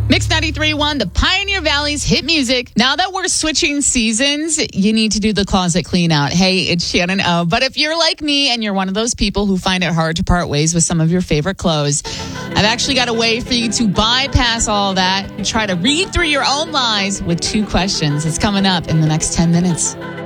Mix 93.1, the Pioneer Valley's hit music. Now that we're switching seasons, you need to do the closet clean out. Hey, it's Shannon O. But if you're like me and you're one of those people who find it hard to part ways with some of your favorite clothes, I've actually got a way for you to bypass all that and try to read through your own lies with 2 questions. It's coming up in the next 10 minutes.